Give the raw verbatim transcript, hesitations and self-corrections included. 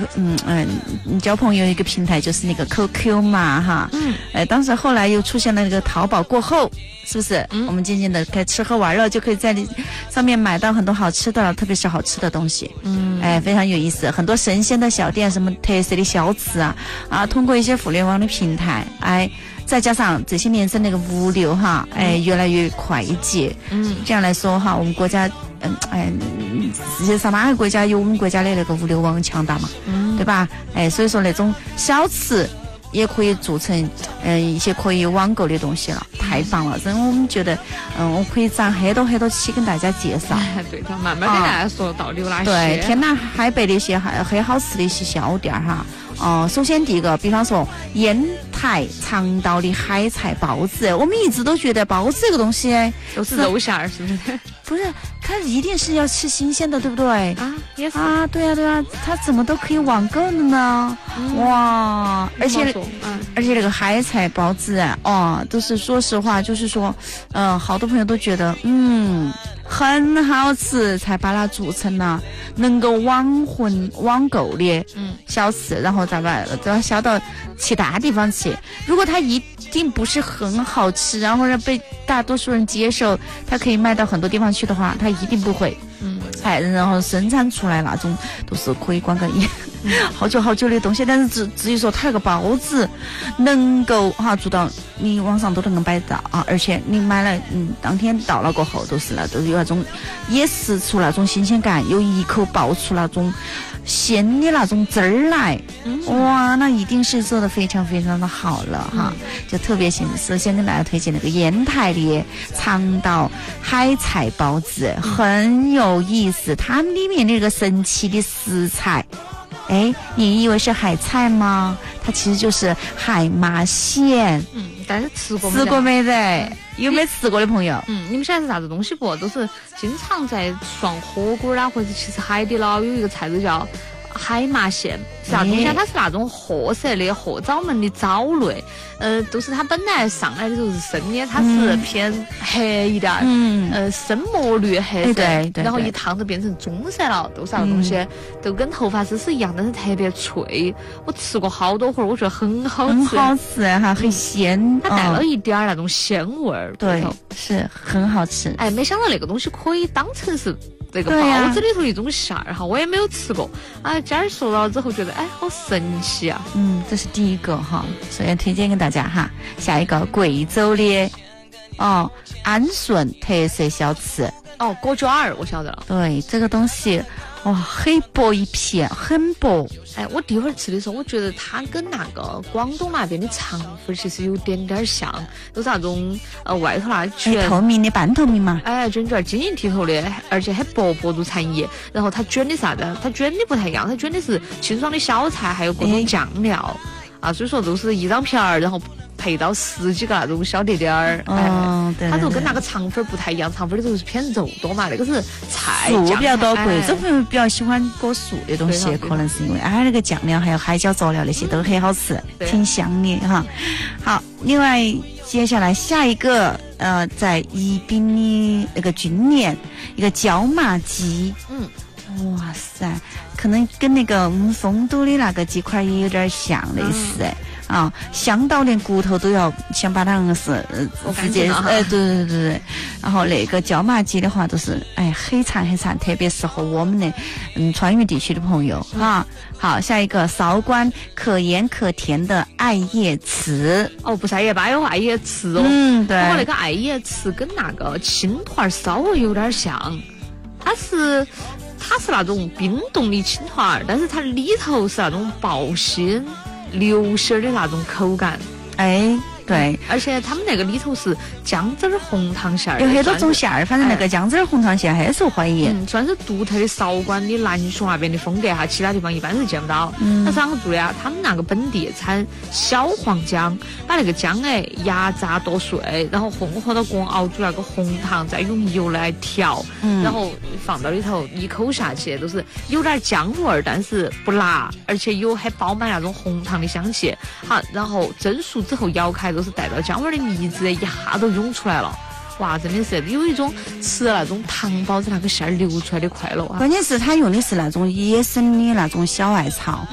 嗯嗯交朋友一个平台就是那个 Q Q 嘛哈，嗯，呃，当时后来又出现了那个淘宝过后，是不是？嗯，我们渐渐的该吃喝玩乐就可以在上面买到很多好吃的，特别是好吃的东西，嗯，哎，非常有意思，很多神仙的小店，什么特色的小吃啊啊，通过一些互联网的平台，哎。再加上这些年是那个物流哈，哎，越来越快捷，嗯，这样来说哈，我们国家，嗯，哎，世界上哪个国家有我们国家的那个物流网强大嘛，嗯，对吧？哎，所以说那种小吃也可以做成，嗯，一些可以网购的东西了，太棒了！所以我们觉得，嗯，我可以攒很多很多期跟大家介绍， 对的，慢慢给大家说到底有哪些。 对，天南海北的一些很很好吃的一些小店哈。哦、呃，首先第一个，比方说烟台长岛的海菜包子，我们一直都觉得包子这个东西都是肉馅儿，是不是？ 不是，它一定是要吃新鲜的，对不对？ 啊，也是啊，对啊，对啊，它怎么都可以网购的呢？嗯、哇，而且，嗯，而且那个海菜包子啊，哦，都是说实话，就是说，嗯、呃，好多朋友都觉得，嗯。很好吃，才把它做成了能够网混网购的小吃，嗯、然后再把都要销到其他地方去。如果它一定不是很好吃，然后让被大多数人接受，它可以卖到很多地方去的话，它一定不会。嗯，哎，然后生产出来那种都是可以管个一。好久好久的东西，但是至至于说它那个包子能够哈做到你网上都能够买到啊，而且你买了嗯当天到了过后都是那都有那种也吃出那种新鲜感，有一口爆出那种鲜的那种汁儿来，嗯、哇，那一定是做的非常非常的好了哈，嗯、就特别先首先跟大家推荐那个烟台的长岛海菜包子，很有意思，它里面那个神奇的食材。哎，你以为是海菜吗？它其实就是海麻线。 嗯，但是吃过没？ 吃过没得？有没有吃过的朋友？ 嗯，你们晓得是啥子东西不？都是经常在涮火锅啦，或者其实海底捞有一个菜都叫海麻线，是啥东西啊？它是那种褐色的褐枣焖的藻类，呃，都是它本来上来的时候是生的，它是偏黑一点，嗯，呃，深墨绿黑色， 对对， 然后一烫就变成棕色了，都是啥东西？都跟头发丝是一样，但是特别脆。我吃过好多回，我觉得很好吃， 很好吃哈，很鲜， 它带了一点儿那种鲜味儿， 对，是很好吃。 哎，没想到那个东西可以当成是。这个包子里头一种馅儿哈，我也没有吃过。啊，今儿说了之后觉得，哎，好神奇啊！ 嗯，这是第一个哈，首先推荐给大家哈。下一个贵州的哦安顺特色小吃哦，果卷儿我晓得了。 对，这个东西哇，很薄一片，很薄。 哎，我第一会儿吃的时候，我觉得它跟那个广东那边的肠粉其实有点点像，都是那种呃外头那卷、 哎、透明的半透明嘛， 哎，卷卷晶莹剔透的，而且很薄薄如蝉翼。然后它卷的啥子？它卷的不太一样，它卷的是清爽的小菜，还有各种酱料、哎、啊，所以说都是一张片儿，然后配到十几个那种小碟碟儿， 哦，对， 它就跟那个肠粉不太一样，肠粉里头是偏肉多嘛，那个是菜素比较多，贵州朋友比较喜欢裹素的东西，可能是因为哎那个酱料还有海椒佐料那些都很好吃，挺香的哈。好，另外接下来下一个呃，在宜宾的那个军连一个椒麻鸡，嗯，哇塞，可能跟那个我们丰都的那个鸡块也有点像类似哎。嗯啊，香到连骨头都要想把它是呃直接呃对对对对，然后那个椒麻鸡的话都是哎很馋很馋，特别适合我们的嗯川渝地区的朋友啊。好，下一个韶关可盐可甜的艾叶糍哦，不是艾叶粑，有艾叶糍哦。 嗯，对。 不过那个艾叶糍跟那个青团稍微有点像，它是它是那种冰冻的青团，但是它里头是那种薄心。流心的那种口感， 哎，对， 而且他们那个里头是姜汁儿红糖馅儿， 有很多种馅儿，反正那个姜汁儿红糖馅很受欢迎， 嗯，算是独特的韶关的南雄那边的风格哈，其他地方一般是见不到。嗯，那是啷个做的啊？他们那个本地产小黄姜，把那个姜哎压榨剁碎，然后混合到锅熬煮那个红糖，再用油来调，嗯，然后放到里头，一口下去都是有点姜味儿，但是不辣，而且有还饱满那种红糖的香气。好，然后蒸熟之后咬开，都是带到姜味的腻子一下都涌出来了。哇，真的是有一种吃那种糖包子那个馅儿流出来的快乐啊！ 关键是它用的是那种野生的那种小艾草。